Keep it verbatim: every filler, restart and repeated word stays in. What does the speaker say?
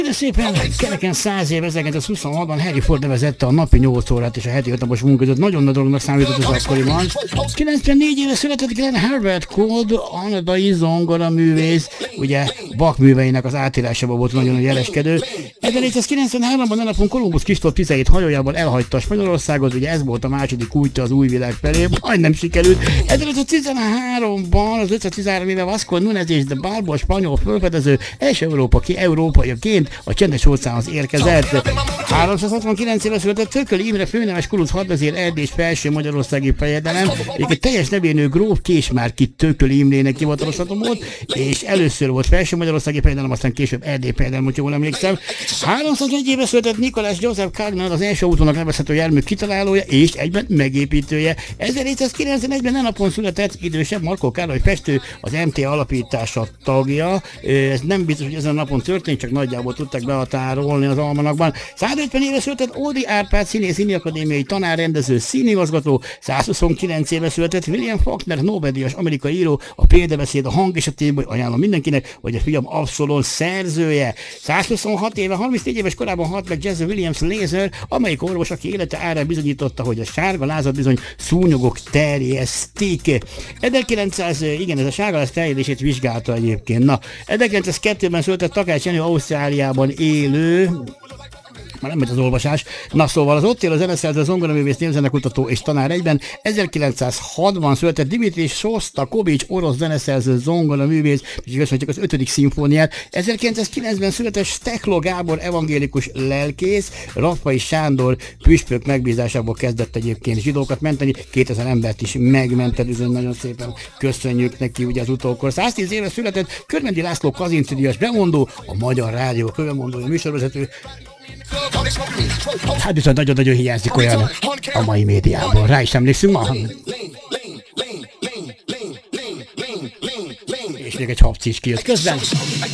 De szépen kereken száz év ezerkilencszázhuszonhatban Harry Ford nevezette a napi nyolc órát és a heti öt napos munka között nagyon nagy dolognak számított az akkoriban. kilencvennégy éve született Glenn Herbert Cold, kanadai zongoraművész, ugye Bach műveinek az átírásában volt nagyon nagy jeleskedő. ezernégyszázkilencvenháromban a napon Kolumbusz Kristóf tizenhét hajójával elhagyta Spanyolországot, ugye ez volt a második útja az új világ felé, majdnem sikerült. ezerötszáztizenháromban az ötszáztizenhárom éve Vasco Núñez és de Balbo, a spanyol felfedező első Európa ki európaiaként a csendes óceánhoz érkezett. háromszázhatvankilenc éve született Tököli Imre főnemes kuruc hadvezér Erdély és felső magyarországi fejedelem, egy teljes nevén gróf Késmárki Tököli Imrének hivatalosatom volt, és először volt felső magyarországi fejedelem, aztán később Erdély fejedelem, hogyha jól emlékszem. háromszázegy éve született Nikolás Joseph Cardinal, az első autónak nevezhető jármű kitalálója és egyben megépítője. ezerhétszázkilencvenegyben e napon született idősebb Markó Károly festő, az em té alapítása tagja. Ez nem biztos, hogy ezen a napon történt, csak nagyjából tudták behatárolni az almanakban. százötven éve született Ódi Árpád színész, színiakadémiai tanár, rendező, színigazgató. százhuszonkilenc éve született William Faulkner, Nobel-díjas amerikai író, a példabeszéd, a hang és a téma, ajánlom mindenkinek, vagy a fiam Abszolon szerzője. százhuszonhat éve, harmincnégy éves korában halt meg Jesse Williams Laser, amelyik orvos, aki élete árán bizonyította, hogy a sárga lázat bizony szúnyogok terjesztik. ezerkilencszáz, igen, ez a sárga láz terjedését vizsgálta egyébként. Na, ezerkilencszázkettőben született Takács Jenő, Ausztráliában élő, már nem megy az olvasás. Na szóval az ott él a zeneszerző, zongoraművész, névzenekutató és tanár egyben. ezerkilencszázhatban született Dimitri Sostakovics, orosz zeneszerző, zongoraművész, és igazán az ötödik szimfóniát. ezerkilencszázkilencben született Steklo Gábor, evangélikus lelkész, Rafai Sándor püspök megbízásából kezdett egyébként zsidókat menteni, kétezer embert is megmentett, üzön, nagyon szépen köszönjük neki ugye az utókor. száztíz éve született Körmendi László Kazinci-díjas bemondó, a Magyar Rádió főbemondója, műsorvezető. Hát viszont nagyon-nagyon hiányzik olyan a mai médiából. Rá is emlékszünk ma. És még egy habci is kijött közben.